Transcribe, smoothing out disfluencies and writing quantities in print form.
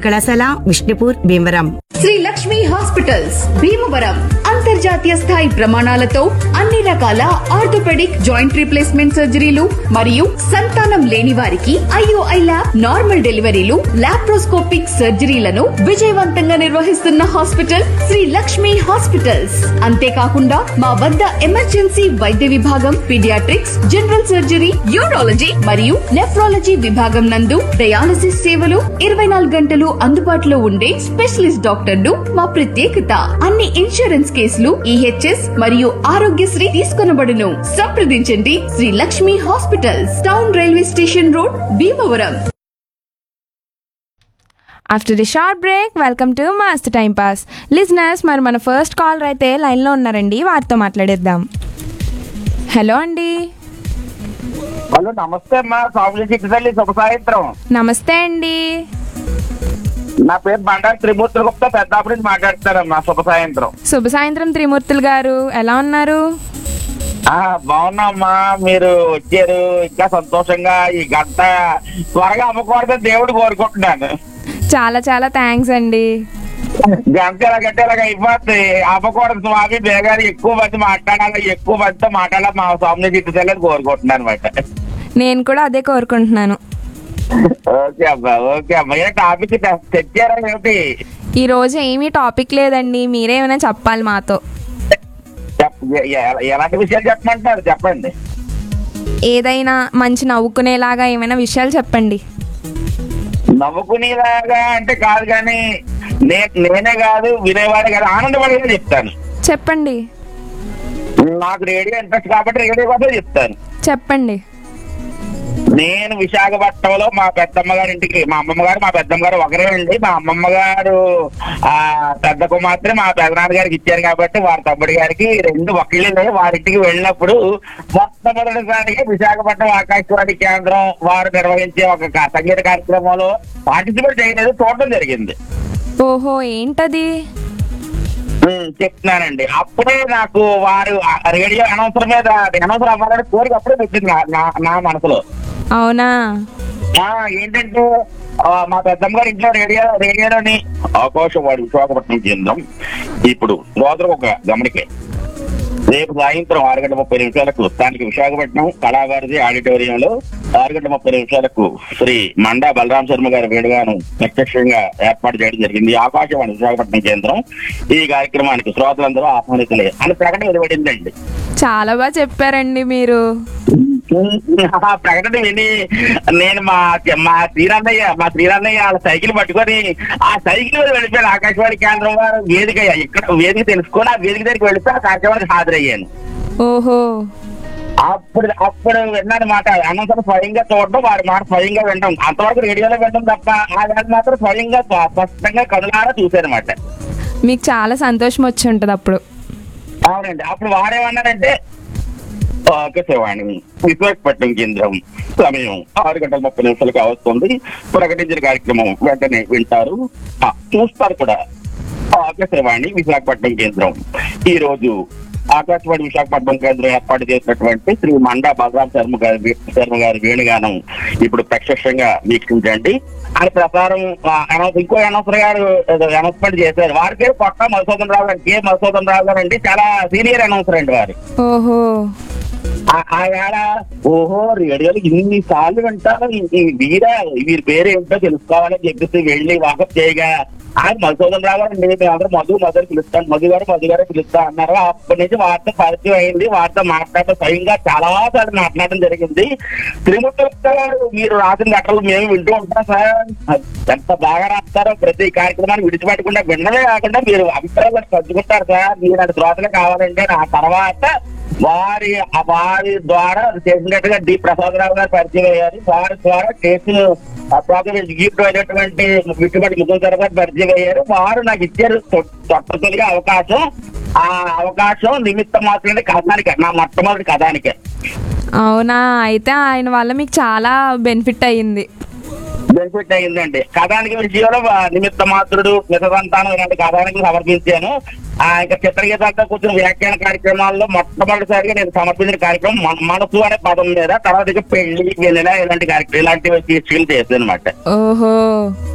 కళాశాల, విష్ణుపూర్, భీమవరం. శ్రీ లక్ష్మి హాస్పిటల్స్ భీమవరం అంతర్జాతీయ స్థాయి ప్రమాణాలతో అన్ని రకాల ఆర్థోపెడిక్ జాయింట్ రీప్లేస్మెంట్ సర్జరీలు మరియు సంతానం లేని వారికి IOI ల్యాబ్, నార్మల్ డెలివరీలు, లాప్రోస్కోపిక్ సర్జరీలను విజయవంతంగా నిర్వహిస్తున్న హాస్పిటల్ శ్రీ లక్ష్మి హాస్పిటల్స్. అంతేకాకుండా మా వద్ద ఎమర్జెన్సీ వైద్య విభాగం, పీడియాట్రిక్స్, జనరల్ సర్జరీ, యూరాలజీ మరియు నెఫ్రాలజీ విభాగం నందు డయాలసిస్ సేవలు 24 గంటలు అందుబాటులో ఉండే స్పెషలిస్ట్ డాక్టర్లు మా ప్రత్యేకత. అన్ని ఇన్సూరెన్స్ కేసులు EHS మరియు ఆరోగ్యశ్రీ తీసుకొనబడును. సంప్రదించండి Shri Lakshmi hospitals, town railway station road, Bhimavaram. After the short break, welcome to మస్త్ టైం పాస్. లిజనర్స్, మరి మన ఫస్ట్ కాలర్ అయితే లైన్లో ఉన్నారండి, వారితో మాట్లాడేద్దాం. హలో అండి. హలో, నమస్తే అమ్మా. స్వామి చిట్టుతల్లి, శుభ సాయంత్రం. నమస్తే అండి. నా పేరు బండారు త్రిమూర్తుల గుప్తా, పెద్దాపురం నుంచి మాట్లాడుతారమ్మా. శుభ సాయంత్రం. శుభ సాయంత్రం త్రిమూర్తులు గారు, ఎలా ఉన్నారు? బాగున్నామ్మా. మీరు వచ్చారు, ఇంకా సంతోషంగా. ఈ గంట త్వరగా అమ్మకూడదని దేవుడు కోరుకుంటున్నాను. చాలా చాలా థ్యాంక్స్ అండి. గంట ఎలాగంటే ఇలాగ అయిపోతుంది. అమ్మకూడదు స్వామి, బేగారు ఎక్కువ మంది మాట్లాడాలి, ఎక్కువ మందితో మాట్లాడాలి మా స్వామి చిట్టుతల్లి కోరుకుంటున్నాను అనమాట. నేను కూడా అదే కోరుకుంటున్నాను. ఓకే అమ్మా, ఓకే అమ్మా. ఏ టాపిక్ తెచ్చారా ఏమిటి? ఈ రోజు ఏమీ టాపిక్ లేదండి, మీరేమైనా చెప్పాలి మాతో. ఎలాంటి విషయాలు చెప్పమంటారు? చెప్పండి. ఏదైనా మంచి నవ్వుకునేలాగా ఏమైనా విషయాలు చెప్పండి. నవ్వుకునేలాగా అంటే కాదు, కానీ నేనే కాదు, వినేవాడే కాదు, ఆనందపడేలా చెప్తాను. చెప్పండి. నాకు రేడియో ఇంట్రెస్ట్ కాబట్టి రేడియో కోసం చెప్తాను. చెప్పండి. నేను విశాఖపట్నంలో మా పెద్దమ్మ గారి ఇంటికి, మా అమ్మమ్మ గారు మా పెద్దమ్మ గారు ఒకరే అండి. మా అమ్మమ్మ గారు పెద్ద కుమార్తె మా పెదనాన్న గారికి ఇచ్చారు కాబట్టి వారి తమ్ముడి గారికి 2 ఒకళ్ళే. వారింటికి వెళ్ళినప్పుడు మొట్టమొదటిసారిగా విశాఖపట్నం ఆకాశవాణి కేంద్రం వారు నిర్వహించే ఒక సంగీత కార్యక్రమంలో పార్టిసిపేట్ చేయలేదు, చూడడం జరిగింది. ఓహో, ఏంటది? చెప్తున్నానండి. అప్పుడే నాకు వారు రేడియో అనౌన్సర్ మీద అనౌన్సర్ అవ్వాలని కోరిక అప్పుడే పెట్టింది నా మనసులో. అవునా? ఏంటంటే మా పెద్దమ్మ గారి ఇంట్లో రేడియోలోని ఆకాశవాణి విశాఖపట్నం కేంద్రం ఇప్పుడు రోజులకు ఒక గమనికే. రేపు సాయంత్రం 6:30 స్థానిక విశాఖపట్నం కళాభారతి ఆడిటోరియంలో 6:30 శ్రీ మండా బలరాం శర్మ గారి వేడుగాను ప్రత్యక్షంగా ఏర్పాటు చేయడం జరిగింది. ఆకాశవాణి విశాఖపట్నం కేంద్రం ఈ కార్యక్రమానికి శ్రోతలందరూ ఆహ్వానితులే అని ప్రకటన వెలువడిందండి. చాలా బాగా చెప్పారండి మీరు. ప్రకటన విని నేను మా శ్రీరాన్నయ్య వాళ్ళ సైకిల్ పట్టుకొని ఆ సైకిల్ మీద వెళ్ళిపోయాను. ఆకాశవాణి కేంద్రం వారు వేదిక ఇక్కడ వేదిక తెలుసుకొని ఆ వేదిక దగ్గరికి వెళితే ఆ కార్యక్రమానికి హాజరయ్యాను. ఓహో. అప్పుడు విన్నాను మాట. అనంతరం స్వయంగా చూడడం, వారి మాట స్వయంగా వినడం, అంతవరకు రేడియోలో వినడం తప్ప ఆ వేళ మాత్రం స్వయంగా స్పష్టంగా కనులారా చూశానమాట. మీకు చాలా సంతోషం వచ్చి ఉంటది అప్పుడు. అవునండి. అప్పుడు వారేమన్నారంటే, ఆకాశవాణి విశాఖపట్నం కేంద్రం సమయం 6:30 వస్తుంది, ప్రకటించిన కార్యక్రమం వెంటనే వింటారు, చూస్తారు కూడా. ఆకాశవాణి విశాఖపట్నం కేంద్రం ఈ రోజు ఆకాశవాణి విశాఖపట్నం కేంద్రం ఏర్పాటు చేసినటువంటి శ్రీ మండా బలరాం శర్మ గారి వేణుగానం ఇప్పుడు ప్రత్యక్షంగా వీక్షించండి అని ప్రసారం ఇంకో అనౌన్సర్ గారు అనౌన్స్మెంట్ చేశారు. వారి పేరు కొట్ట మధుసూదన్ రావు గారు, కె మధుసూదన్ రావు గారు అండి. చాలా సీనియర్ అనౌన్సర్ అండి వారు. ఓహో. ఆవేళ రేడియోలో ఇన్ని సార్లు వింటారు, వీరి పేరు ఏంటో తెలుసుకోవాలని చెప్పేసి వెళ్ళి వాకప్ చేయగా ఆయన మధుసూదన్ రావు గారు అండి, మేమందరూ మధు పిలుస్తాను, మధు గారు పిలుస్తా అన్నారు. అప్పటి నుంచి వారితో పరిచయం అయింది, వారితో మాట్లాడటం స్వయంగా చాలా సార్లు మాట్లాడడం జరిగింది. త్రిమూర్తుల గారు మీరు రాసిన లెటర్లు మేము వింటూ ఉంటాం సార్, ఎంత బాగా రాస్తారో, ప్రతి కార్యక్రమాన్ని విడిచిపెట్టకుండా వినడమే కాకుండా మీరు అభిప్రాయాలు పంచుకుంటారు సార్, మీరు అది శ్రోతలు కావాలంటే. ఆ తర్వాత వారి ద్వారా చేసినట్టుగా డి ప్రసాదరావు గారు పరిచయం అయ్యారు. వారి ద్వారా చేసిన అయినటువంటి విట్టుబడి ముకుందర్ గారు పరిచయం అయ్యారు. వారు నాకు ఇచ్చారు తొలిగా అవకాశం. ఆ అవకాశం నిమిత్తం మాత్రమే కథానికే, నా మొట్టమొదటి కథానికే. అవునా? అయితే ఆయన వల్ల మీకు చాలా బెనిఫిట్ అయ్యిందండి. కథానికి విషయంలో నిమిత్త మాత్రుడు, మితసంతానం ఇలాంటి కథానికి సమర్పించాను. ఇంకా చిత్రగీతాలతో కూర్చున్న వ్యాఖ్యాన కార్యక్రమాల్లో మొట్టమొదటిసారిగా నేను సమర్పించిన కార్యక్రమం మనసు అనే పదం మీద, తర్వాత పెళ్లి, వెన్నెల ఇలాంటివి చేశాను అనమాట. ఓహో.